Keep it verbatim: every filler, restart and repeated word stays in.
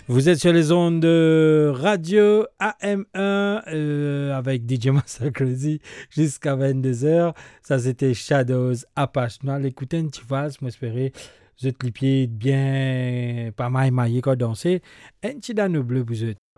Vous êtes sur les ondes de radio A M un euh, avec D J Master Crazy jusqu'à vingt-deux heures. Ça, c'était Shadows Apache Noir. Écoutez un petit vase, m'espérer. Vous êtes les pieds bien, pas mal maillés quand danser. Un petit dans bleu, vous êtes.